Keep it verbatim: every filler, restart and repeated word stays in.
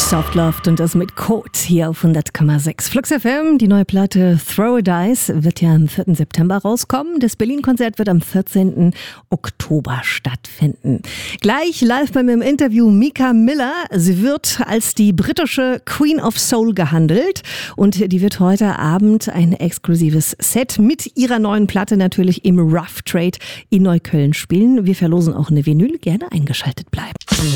Soft Love und das mit Code hier auf hundert Komma sechs. Flux F M, die neue Platte Throw a Dice wird ja am vierten September rauskommen. Das Berlin-Konzert wird am vierzehnten Oktober stattfinden. Gleich live bei mir im Interview Mika Miller. Sie wird als die britische Queen of Soul gehandelt und die wird heute Abend ein exklusives Set mit ihrer neuen Platte natürlich im Rough Trade in Neukölln spielen. Wir verlosen auch eine Vinyl. Gerne eingeschaltet bleiben.